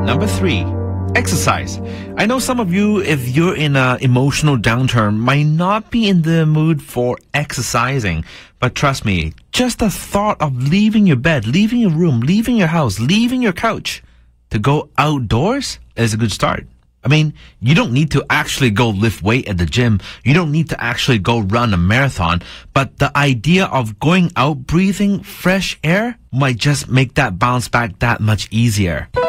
Number 3, exercise. I know some of you, if you're in an emotional downturn, might not be in the mood for exercising. But trust me, just the thought of leaving your bed, leaving your room, leaving your house, leaving your couch to go outdoors is a good start. I mean, you don't need to actually go lift weight at the gym. You don't need to actually go run a marathon. But the idea of going out, breathing fresh air might just make that bounce back that much easier.